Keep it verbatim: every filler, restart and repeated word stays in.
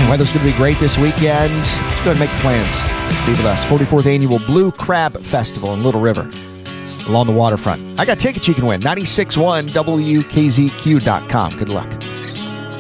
Man, weather's going to be great this weekend. Go ahead and make plans. Be with us. forty-fourth Annual Blue Crab Festival in Little River along the waterfront. I got tickets you can win. nine six one W K Z Q dot com. Good luck.